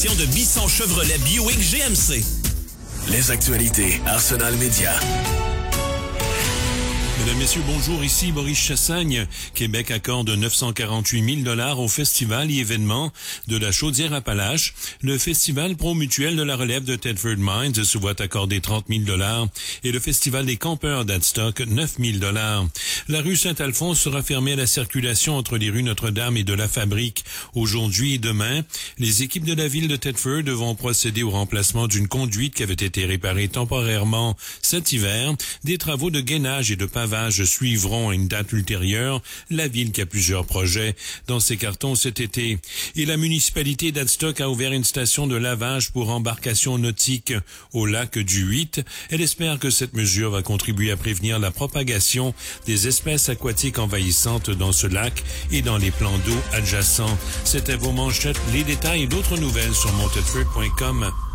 présentation de Bisson Chevrolet Buick GMC. Les actualités Arsenal Média. Mesdames, Messieurs, bonjour, ici Maurice Chassagne. Québec accorde 948 000 $ au festival et événement de la Chaudière-Appalaches. Le festival pro-mutuel de la relève de Thetford Mines se voit accorder 30 000 $ et le festival des campeurs d'Adstock 9 000 $. La rue Saint-Alphonse sera fermée à la circulation entre les rues Notre-Dame et de la Fabrique aujourd'hui et demain. Les équipes de la ville de Thetford vont procéder au remplacement d'une conduite qui avait été réparée temporairement cet hiver. Des travaux de gainage et de pavage suivront à une date ultérieure. La ville qui a plusieurs projets dans ses cartons cet été. Et la municipalité d'Adstock a ouvert une station de lavage pour embarcations nautiques au lac du 8. Elle espère que cette mesure va contribuer à prévenir la propagation des espèces aquatiques envahissantes dans ce lac et dans les plans d'eau adjacents. C'était vos manchettes, les détails et d'autres nouvelles sur montetford.com.